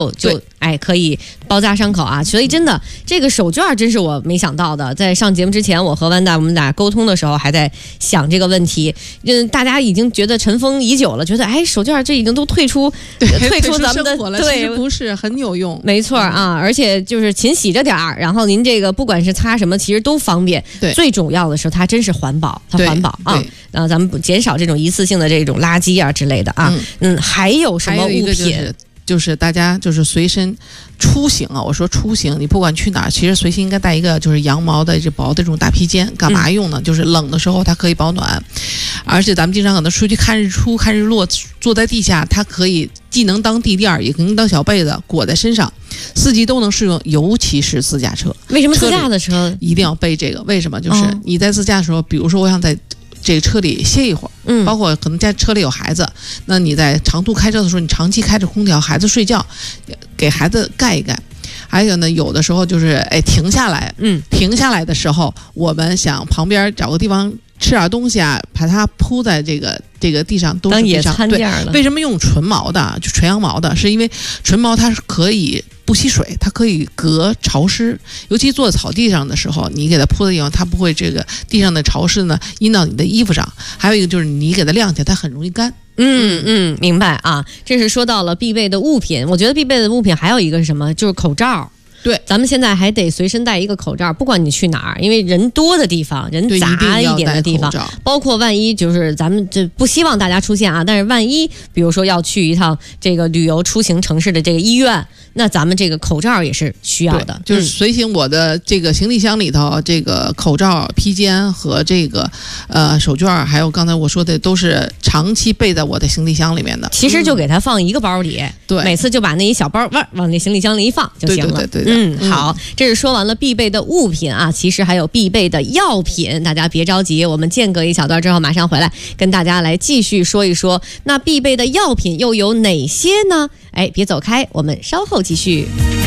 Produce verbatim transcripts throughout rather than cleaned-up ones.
就哎可以包扎伤口啊，所以真的这个手绢真是我没想到的。在上节目之前，我和万达我们俩沟通的时候还在想这个问题，嗯，大家已经觉得尘封已久了，觉得哎手绢这已经都退出退出咱们的对，其实不是很有用， 没错啊，而且就是勤洗着点儿，然后您这个不管是擦什么，其实都方便。 对， 最主要的是它真是环保，它环保啊，然后咱们减少这种一次性的这种垃圾啊之类的啊，嗯，嗯还有什么物品？ 就是大家就是随身出行啊，我说出行，你不管去哪儿，其实随身应该带一个就是羊毛的这薄的这种大披肩，干嘛用呢？嗯、就是冷的时候它可以保暖，而且咱们经常可能出去看日出、看日落，坐在地下，它可以既能当地垫儿，也能当小被子裹在身上，四季都能适用，尤其是自驾车。 为什么自驾的车一定要备这个？为什么？就是你在自驾的时候，比如说我想在这个车里歇一会儿，嗯，包括可能在车里有孩子，那你在长途开车的时候，你长期开着空调，孩子睡觉，给孩子盖一盖。还有呢，有的时候就是哎停下来，嗯，停下来的时候，我们想旁边找个地方吃点东西啊，把它铺在这个这个地上，都是当野餐垫了。 为什么用纯毛的，就纯羊毛的？是因为纯毛它是可以不吸水，它可以隔潮湿，尤其坐在草地上的时候，你给它铺的地方，它不会这个地上的潮湿呢阴到你的衣服上。还有一个就是你给它晾起来，它很容易干。 嗯嗯，明白啊。这是说到了必备的物品，我觉得必备的物品还有一个是什么？就是口罩。 对， 咱们现在还得随身带一个口罩，不管你去哪儿，因为人多的地方，人杂一点的地方，包括万一就是咱们这不希望大家出现啊，但是万一比如说要去一趟这个旅游出行城市的这个医院，那咱们这个口罩也是需要的。 就是随行我的这个行李箱里头，这个口罩、披肩和这个呃手绢，还有刚才我说的，都是长期备在我的行李箱里面的。 其实就给它放一个包里，对、嗯，每次就把那一小包往往那行李箱里一放就行了。 对对对对。 嗯，好，这是说完了必备的物品啊，其实还有必备的药品，大家别着急，我们间隔一小段之后马上回来跟大家来继续说一说，那必备的药品又有哪些呢？哎，别走开，我们稍后继续。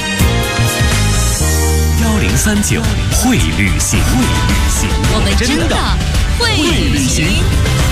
幺零三九会旅行，会旅行， 我们真的会旅行。